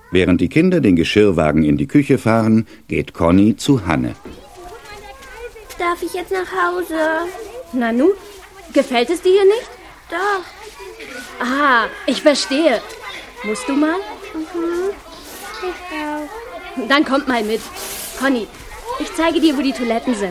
Während die Kinder den Geschirrwagen in die Küche fahren, geht Conny zu Hanne. Darf ich jetzt nach Hause? Nanu, gefällt es dir hier nicht? Doch. Ah, ich verstehe. Musst du mal? Ich auch. Dann kommt mal mit. Conny, ich zeige dir, wo die Toiletten sind.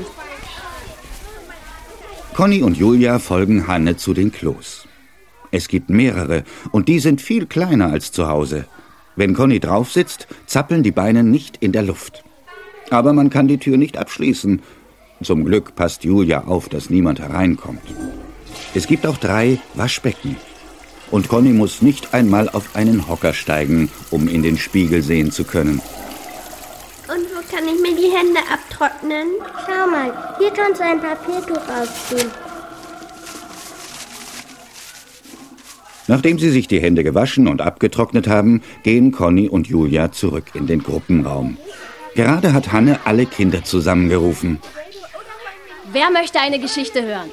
Conny und Julia folgen Hanne zu den Klos. Es gibt mehrere und die sind viel kleiner als zu Hause. Wenn Conny drauf sitzt, zappeln die Beine nicht in der Luft. Aber man kann die Tür nicht abschließen. Zum Glück passt Julia auf, dass niemand hereinkommt. Es gibt auch 3 Waschbecken. Und Conny muss nicht einmal auf einen Hocker steigen, um in den Spiegel sehen zu können. Und wo kann ich mir die Hände abtrocknen? Schau mal, hier kannst du ein Papiertuch ausziehen. Nachdem sie sich die Hände gewaschen und abgetrocknet haben, gehen Conny und Julia zurück in den Gruppenraum. Gerade hat Hanne alle Kinder zusammengerufen. Wer möchte eine Geschichte hören?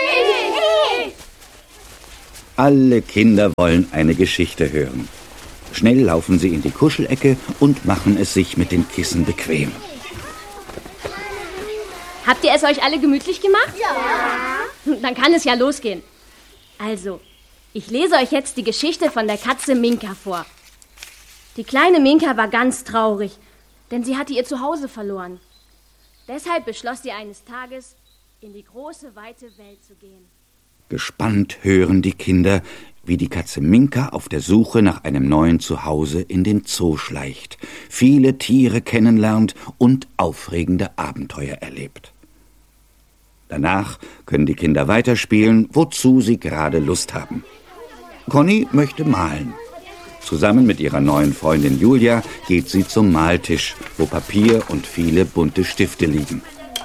Alle Kinder wollen eine Geschichte hören. Schnell laufen sie in die Kuschelecke und machen es sich mit den Kissen bequem. Habt ihr es euch alle gemütlich gemacht? Ja. Dann kann es ja losgehen. Also, ich lese euch jetzt die Geschichte von der Katze Minka vor. Die kleine Minka war ganz traurig, denn sie hatte ihr Zuhause verloren. Deshalb beschloss sie eines Tages, in die große, weite Welt zu gehen. Gespannt hören die Kinder, wie die Katze Minka auf der Suche nach einem neuen Zuhause in den Zoo schleicht, viele Tiere kennenlernt und aufregende Abenteuer erlebt. Danach können die Kinder weiterspielen, wozu sie gerade Lust haben. Conny möchte malen. Zusammen mit ihrer neuen Freundin Julia geht sie zum Maltisch, wo Papier und viele bunte Stifte liegen.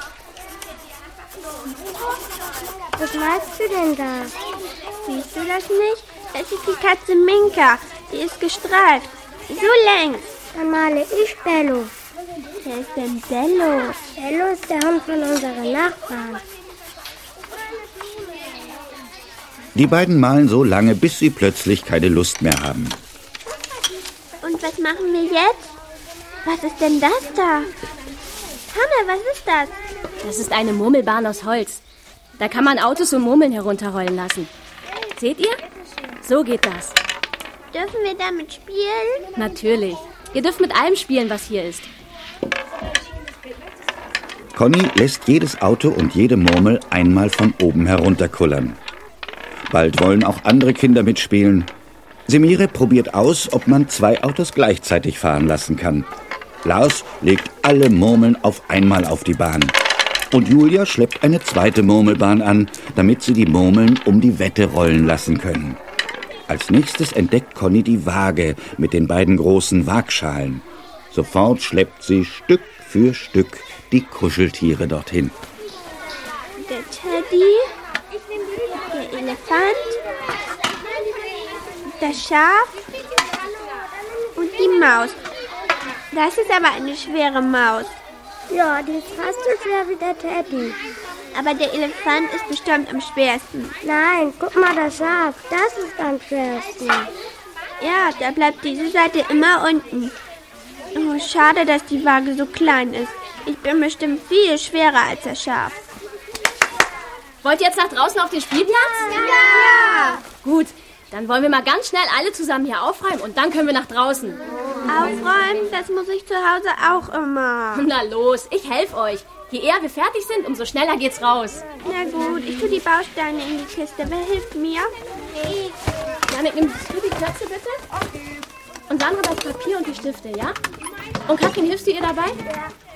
Was malst du denn da? Siehst du das nicht? Das ist die Katze Minka. Die ist gestreift. So längs. Dann male ich Bello. Wer ist denn Bello? Bello ist der Hund von unseren Nachbarn. Die beiden malen so lange, bis sie plötzlich keine Lust mehr haben. Und was machen wir jetzt? Was ist denn das da? Hanne, was ist das? Das ist eine Murmelbahn aus Holz. Da kann man Autos und Murmeln herunterrollen lassen. Seht ihr? So geht das. Dürfen wir damit spielen? Natürlich. Ihr dürft mit allem spielen, was hier ist. Conny lässt jedes Auto und jede Murmel einmal von oben herunterkullern. Bald wollen auch andere Kinder mitspielen. Semire probiert aus, ob man 2 Autos gleichzeitig fahren lassen kann. Lars legt alle Murmeln auf einmal auf die Bahn. Und Julia schleppt eine zweite Murmelbahn an, damit sie die Murmeln um die Wette rollen lassen können. Als nächstes entdeckt Conny die Waage mit den beiden großen Waagschalen. Sofort schleppt sie Stück für Stück die Kuscheltiere dorthin. Der Teddy, der Elefant, das Schaf und die Maus. Das ist aber eine schwere Maus. Ja, die ist fast so schwer wie der Teddy. Aber der Elefant ist bestimmt am schwersten. Nein, guck mal, das Schaf. Das ist am schwersten. Ja, da bleibt diese Seite immer unten. Oh, schade, dass die Waage so klein ist. Ich bin bestimmt viel schwerer als das Schaf. Wollt ihr jetzt nach draußen auf den Spielplatz? Ja! Gut, dann wollen wir mal ganz schnell alle zusammen hier aufräumen und dann können wir nach draußen. Aufräumen, das muss ich zu Hause auch immer. Na los, ich helfe euch. Je eher wir fertig sind, umso schneller geht's raus. Na gut, ich tue die Bausteine in die Kiste. Wer hilft mir? Janik, nimmst du die Klötze bitte? Okay. Und Sandra das Papier und die Stifte, ja? Und Katrin, hilfst du ihr dabei? Ja.